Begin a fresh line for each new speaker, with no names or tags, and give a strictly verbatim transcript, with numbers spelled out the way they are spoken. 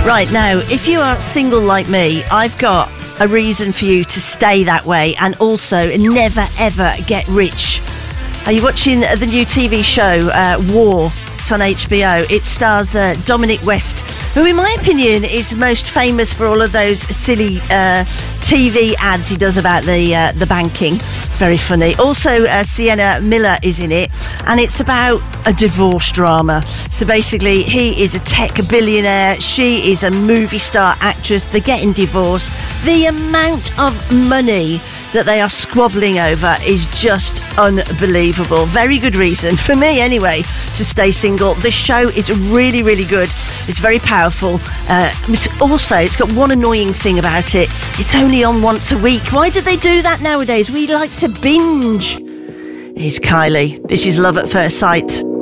Right, now, if you are single like me, I've got a reason for you to stay that way and also never, ever get rich. Are you watching the new T V show, uh, War? It's on H B O. It stars uh, Dominic West, who in my opinion is most famous for all of those silly uh, T V ads he does about the uh, the banking. Very funny. Also, uh, Sienna Miller is in it, and it's about a divorce drama. So basically, he is a tech billionaire, she is a movie star actress, they're getting divorced. The amount of money that they are squabbling over is just unbelievable. Very good reason, for me anyway, to stay single. The show is really, really good. It's very powerful. Uh, it's also, it's got one annoying thing about it. It's only on once a week. Why do they do that nowadays? We like to binge. Here's Kylie. This is Love at First Sight.